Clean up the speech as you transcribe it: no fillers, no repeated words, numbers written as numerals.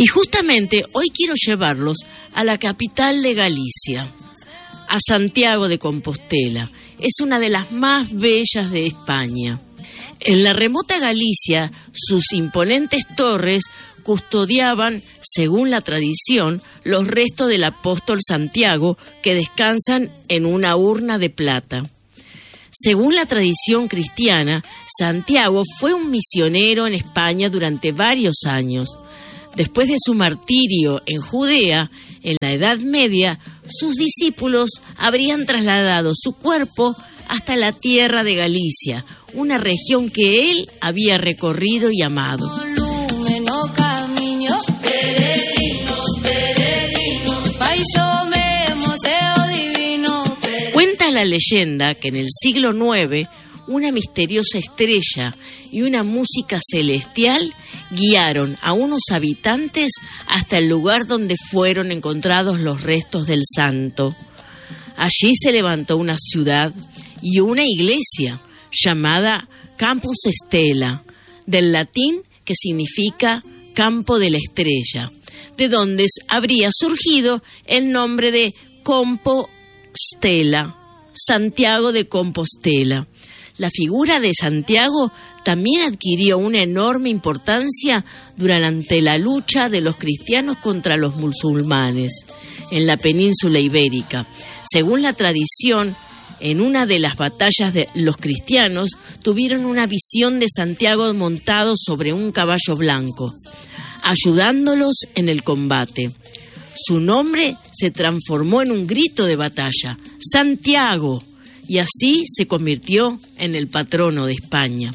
Y justamente hoy quiero llevarlos a la capital de Galicia, a Santiago de Compostela. Es una de las más bellas de España. En la remota Galicia, sus imponentes torres custodiaban, según la tradición, los restos del apóstol Santiago, que descansan en una urna de plata. Según la tradición cristiana, Santiago fue un misionero en España durante varios años. Después de su martirio en Judea, en la Edad Media, sus discípulos habrían trasladado su cuerpo hasta la tierra de Galicia, una región que él había recorrido y amado. Cuenta la leyenda que en el siglo IX, una misteriosa estrella y una música celestial guiaron a unos habitantes hasta el lugar donde fueron encontrados los restos del santo. Allí se levantó una ciudad y una iglesia llamada Campus Stella, del latín que significa campo de la estrella, de donde habría surgido el nombre de Compostela, Santiago de Compostela. La figura de Santiago también adquirió una enorme importancia durante la lucha de los cristianos contra los musulmanes en la península ibérica. Según la tradición, en una de las batallas los cristianos tuvieron una visión de Santiago montado sobre un caballo blanco, ayudándolos en el combate. Su nombre se transformó en un grito de batalla, ¡Santiago!, y así se convirtió en el patrono de España.